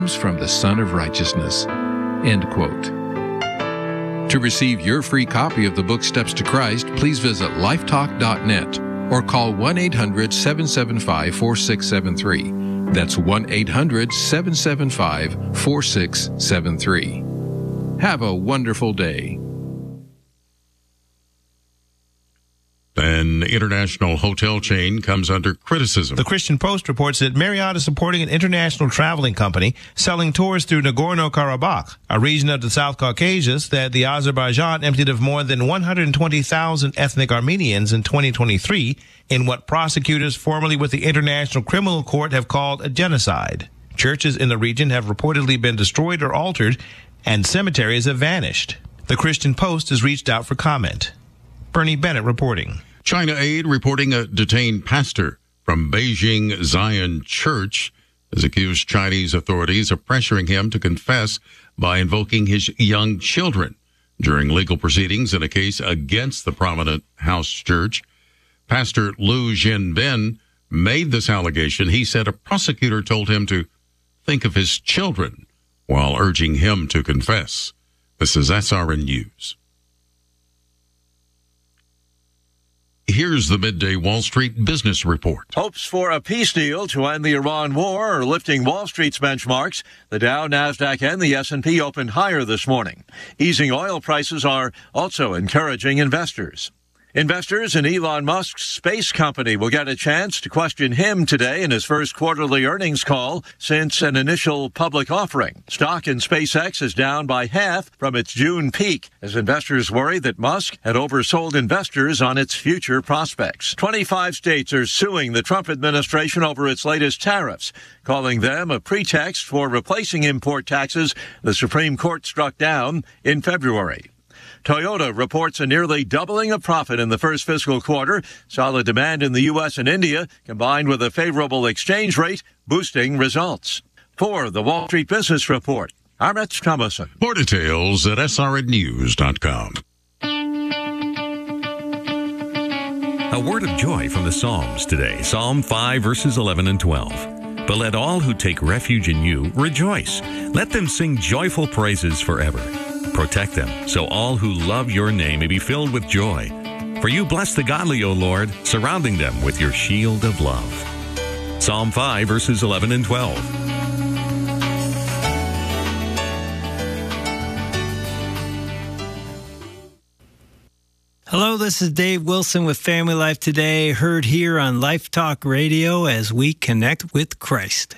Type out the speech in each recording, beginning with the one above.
from the Son of Righteousness." End quote. To receive your free copy of the book Steps to Christ, please visit lifetalk.net or call 1-800-775-4673. That's 1-800-775-4673. Have a wonderful day. An international hotel chain comes under criticism. The Christian Post reports that Marriott is supporting an international traveling company selling tours through Nagorno-Karabakh, a region of the South Caucasus that the Azerbaijan emptied of more than 120,000 ethnic Armenians in 2023 in what prosecutors formerly with the International Criminal Court have called a genocide. Churches in the region have reportedly been destroyed or altered, and cemeteries have vanished. The Christian Post has reached out for comment. Bernie Bennett reporting. China Aid reporting a detained pastor from Beijing Zion Church has accused Chinese authorities of pressuring him to confess by invoking his young children during legal proceedings in a case against the prominent house church. Pastor Liu Jinbin made this allegation. He said a prosecutor told him to think of his children while urging him to confess. This is SRN News. Here's the Midday Wall Street Business Report. Hopes for a peace deal to end the Iran war are lifting Wall Street's benchmarks. The Dow, Nasdaq, and the S&P opened higher this morning. Easing oil prices are also encouraging investors. Investors in Elon Musk's space company will get a chance to question him today in his first quarterly earnings call since an initial public offering. Stock in SpaceX is down by half from its June peak as investors worry that Musk had oversold investors on its future prospects. 25 states are suing the Trump administration over its latest tariffs, calling them a pretext for replacing import taxes the Supreme Court struck down in February. Toyota reports a nearly doubling of profit in the first fiscal quarter. Solid demand in the U.S. and India, combined with a favorable exchange rate, boosting results. For the Wall Street Business Report, I'm Rich Thomason. More details at srnnews.com. A word of joy from the Psalms today. Psalm 5, verses 11 and 12. But let all who take refuge in you rejoice. Let them sing joyful praises forever. Protect them, so all who love your name may be filled with joy. For you bless the godly, O Lord, surrounding them with your shield of love. Psalm 5, verses 11 and 12. Hello, this is Dave Wilson with Family Life Today, heard here on Life Talk Radio as we connect with Christ.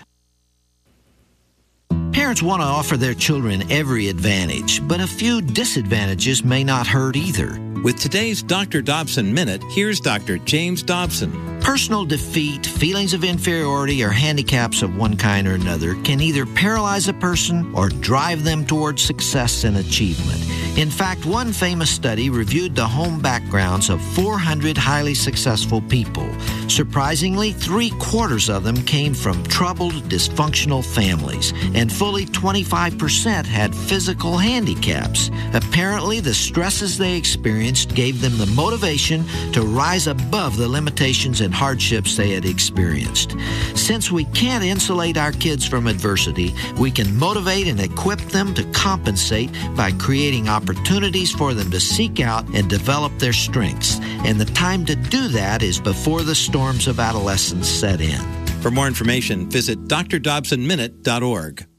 Parents want to offer their children every advantage, but a few disadvantages may not hurt either. With today's Dr. Dobson Minute, here's Dr. James Dobson. Personal defeat, feelings of inferiority, or handicaps of one kind or another can either paralyze a person or drive them towards success and achievement. In fact, one famous study reviewed the home backgrounds of 400 highly successful people. Surprisingly, 3/4 of them came from troubled, dysfunctional families, and fully 25% had physical handicaps. Apparently, the stresses they experienced gave them the motivation to rise above the limitations and hardships they had experienced. Since we can't insulate our kids from adversity, we can motivate and equip them to compensate by creating opportunities for them to seek out and develop their strengths. And the time to do that is before the storms of adolescence set in. For more information, visit drdobsonminute.org.